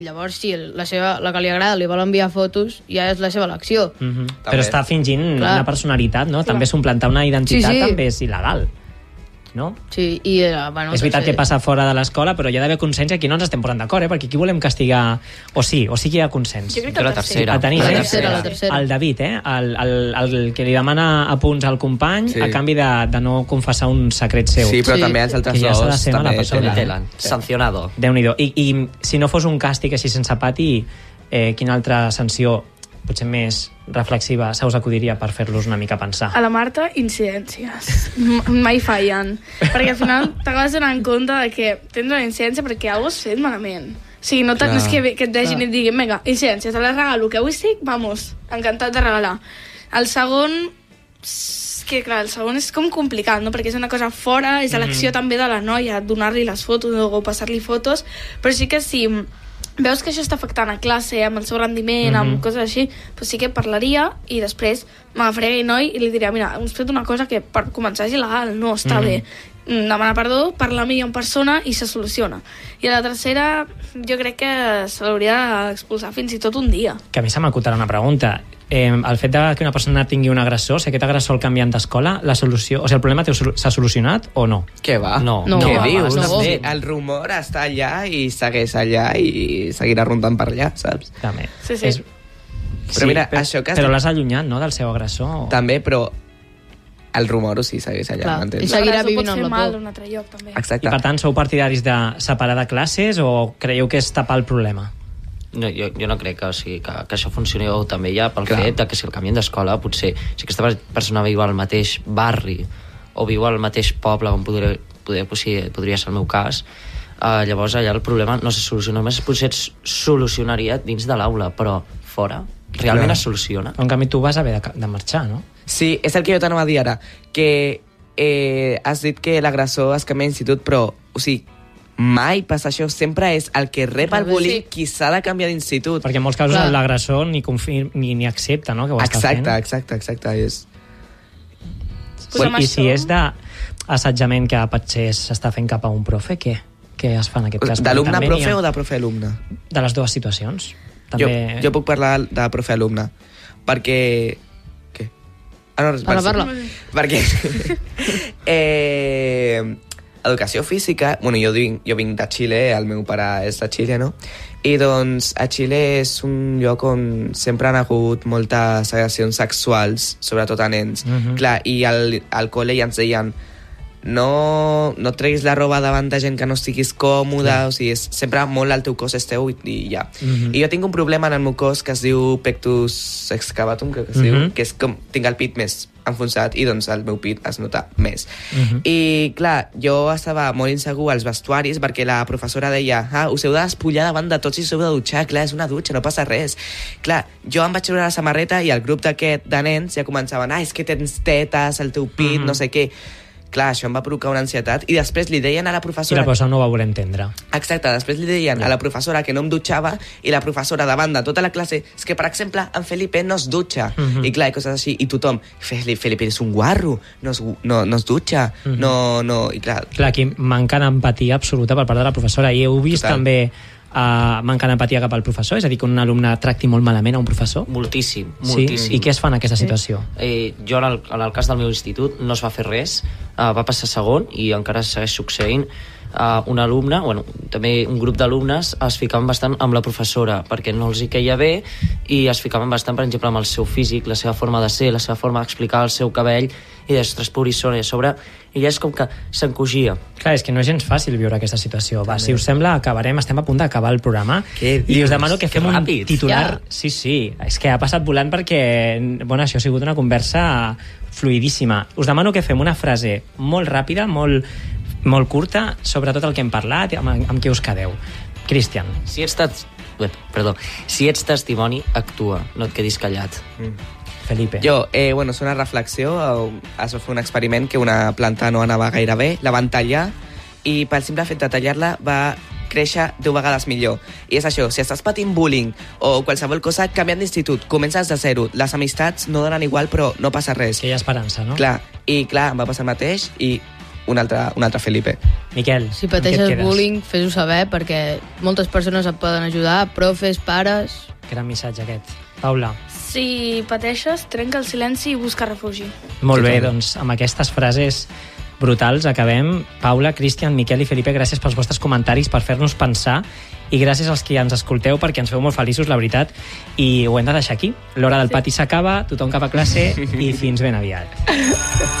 Llavors, si la que li agrada li vol enviar fotos, ja és la seva elecció. Però està fingint una personalitat, no? També suplantar una identitat també és il·legal, no? Sí, i... Bueno, és veritat que passa fora de l'escola, però hi ha d'haver consens i aquí no ens estem posant d'acord, perquè aquí volem castigar... O sí que hi ha consens. Jo crec que la tercera. La tercera. El David, el que li demana apunts al company a canvi de no confessar un secret seu. Sí, però també els altres dos també tenen. Sancionado. Déu-n'hi-do. I si no fos un càstig així sense pati, quina altra sanció potser més reflexiva se us acudiria per fer-los una mica pensar? A la Marta, incidències. Mai fallen. Perquè al final t'acabes donant compte de que tens una incidència perquè alguna cosa has fet malament. O sigui, no és que et deixin i et diguin, vinga, incidència, te la regalo, que avui estic, vamos, encantat de regalar. El segon, que clar, el segon és com complicat, no? Perquè és una cosa fora, és elecció també de la noia, donar-li les fotos o passar-li fotos, però sí que si veus que això està afectant a classe, amb el seu rendiment, amb coses així, doncs sí que parlaria i després m'agafaria aquell noi i li diria, mira, hem fet una cosa que per començar és il·legal, no està bé. Demana perdó, parla millor en persona i se soluciona. I a la tercera, jo crec que se l'hauria d'expulsar fins i tot un dia. Que a mi se m'acutarà una pregunta. El fet de que una persona tingui un agressor, si aquest agressor el canvien d'escola, la solució, o sigui, el problema s'ha solucionat o no? Què va? No. Què dius? El rumor està allà i segueix allà i seguirà rondant per allà, saps? També. Sí. Però mira, això que... Però l'has allunyat, no?, del seu agressor. També, però el rumor sí segueix allà. Clar, i seguirà vivint amb la por. Un altre lloc, també. Exacte. I per tant, sou partidaris de separar de classes o creieu que és tapar el problema? No, jo no crec que això funcioni, o també ja pel fet de que si el canvien d'escola, potser si aquesta persona viu al mateix barri o viu al mateix poble on podria ser el meu cas, llavors allà el problema no se soluciona només, potser es solucionaria dins de l'aula, però fora realment es soluciona. En canvi tu vas haver de marxar, no? Sí, és el que jo t'anava a dir ara, que has dit que l'agressor es canvia d'institut, però, o sigui, mai passa això, sempre és el que rep el bullying qui s'ha de canviar d'institut. Perquè en molts casos l'agressor ni accepta, no?, que ho està fent. Exacte. I si és d'assetjament que potser s'està fent cap a un profe, què es fa en aquest cas? D'alumne a profe o de profe-alumne? De les dues situacions. Jo puc parlar de profe-alumne, perquè... Què? Parla. Perquè... educació física, bueno, jo vinc de Xile, el meu pare és de Xile, no? I doncs a Xile és un lloc on sempre han hagut moltes agressions sexuals, sobretot a nens. Clar, i al col·le ja ens deien no treguis la roba davant de gent que no estiguis còmode, o sigui, és sempre molt el teu cos és teu i ja. I jo tinc un problema en el meu cos que es diu pectus excavatum, crec que es diu, que és com tinc el pit més enfonsat i doncs el meu pit es nota més. I clar, jo estava molt insegur als vestuaris perquè la professora deia, us heu de despullar davant de tots i us heu de dutxar, clar, és una dutxa, no passa res. Clar, jo em vaig treure la samarreta i el grup d'aquest de nens ja començaven, és que tens tetes, el teu pit, no sé què. Clar, això em va provocar una ansietat i després li deien a la professora... I la professora no va voler entendre. Exacte, després li deien a la professora que no em dutxava i la professora davant de tota la classe és que, per exemple, en Felipe no es dutxa. I clar, i coses així. I tothom, Felipe és un guarro, no es dutxa, no... I clar, aquí manca d'empatia absoluta per part de la professora. I heu vist també manca d'empatia cap al professor? És a dir, que un alumne tracti molt malament a un professor? Moltíssim. Sí? I què es fa en aquesta situació? Jo, en el cas del meu institut, no es va fer res. Va passar segon i encara segueix succeint. Un alumne, també un grup d'alumnes es ficaven bastant amb la professora perquè no els hi queia bé i es ficaven bastant, per exemple, amb el seu físic, la seva forma de ser, la seva forma d'explicar el seu cabell i ostres, pobrissona, i a sobre ella és com que s'encogia. Clar, és que no és gens fàcil viure aquesta situació. Va, si us sembla, estem a punt d'acabar el programa i us demano que fem un titular. Sí, és que ha passat volant perquè això ha sigut una conversa fluidíssima. Us demano que fem una frase molt ràpida, molt curta, sobre tot el que hem parlat, amb què us quedeu. Cristian. Si ets testimoni, actua, no et quedis callat. Felipe. Jo, és una reflexió, es va fer un experiment que una planta no anava gaire bé, la van tallar i pel simple fet de tallar-la va créixer 10 vegades millor. I és això, si estàs patint bullying o qualsevol cosa, canviant d'institut, comences de zero. Les amistats no donen igual, però no passa res. Que hi ha esperança, no? Clar, em va passar el mateix i un altre Felipe. Miquel, Si pateixes bullying, fes-ho saber, perquè moltes persones et poden ajudar, profes, pares... Gran missatge aquest. Paula. Si pateixes, trenca el silenci i busca refugi. Molt bé, doncs amb aquestes frases brutals acabem. Paula, Cristian, Miquel i Felipe, gràcies pels vostres comentaris, per fer-nos pensar, i gràcies als que ens escolteu perquè ens feu molt feliços, la veritat, i ho hem de deixar aquí. L'hora del pati s'acaba, tothom cap a classe i fins ben aviat.